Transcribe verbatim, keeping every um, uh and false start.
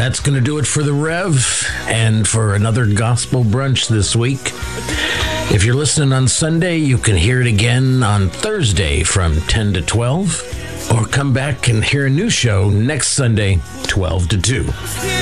That's going to do it for the Rev and for another Gospel Brunch this week. If you're listening on Sunday, you can hear it again on Thursday from ten to twelve, or come back and hear a new show next Sunday, twelve to two.